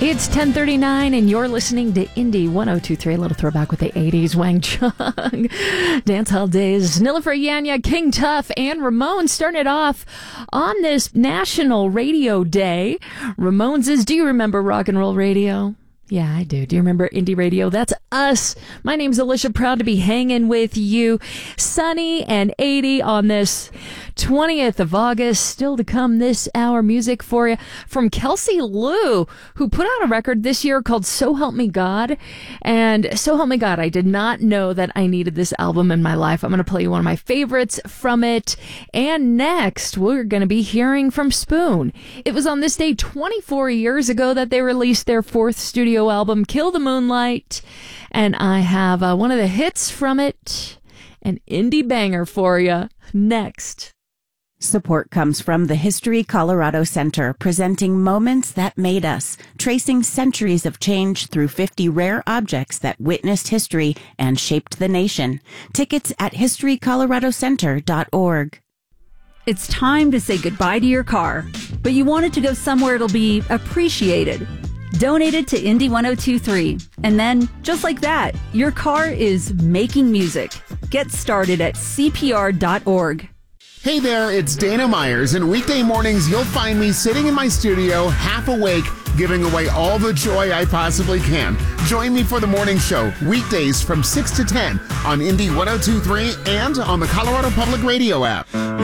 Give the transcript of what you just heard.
It's 10:39 and you're listening to Indie 102.3, a little throwback with the 80s, Wang Chung. Dance Hall Days, Nilüfer Yanya, King Tuff, and Ramones starting it off on this National Radio Day. Ramones' Do You Remember Rock and Roll Radio? Yeah, I do. Do you remember Indie Radio? That's us. My name's Alicia, proud to be hanging with you. Sunny and 80 on this 20th of August. Still to come this hour, music for you from Kelsey Lou, who put out a record this year called So Help Me God. And So Help Me God, I did not know that I needed this album in my life. I'm going to play you one of my favorites from it. And next, we're going to be hearing from Spoon. It was on this day 24 years ago that they released their fourth studio album, Kill the Moonlight, and I have one of the hits from it, an indie banger for you, next. Support comes from the History Colorado Center, presenting Moments That Made Us, tracing centuries of change through 50 rare objects that witnessed history and shaped the nation. Tickets at historycoloradocenter.org. It's time to say goodbye to your car, but you want it to go somewhere it'll be appreciated. Donate it to Indie 102.3. And then, just like that, your car is making music. Get started at CPR.org. Hey there, it's Dana Myers, and weekday mornings you'll find me sitting in my studio, half awake, giving away all the joy I possibly can. Join me for the morning show, weekdays from 6 to 10 on Indie 102.3 and on the Colorado Public Radio app.